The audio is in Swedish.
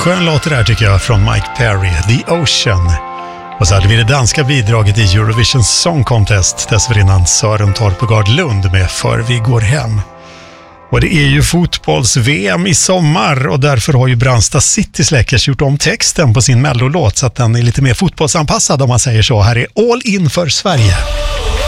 skön låt det där tycker jag från Mike Perry, The Ocean. Och så hade vi det danska bidraget i Eurovision Song Contest, dessförinnan Sören Torpegard Lund med För vi går hem. Och det är ju fotbolls-VM i sommar och därför har ju Brandsta City Släckers gjort om texten på sin mellolåt så att den är lite mer fotbollsanpassad om man säger så. Här är All in för Sverige.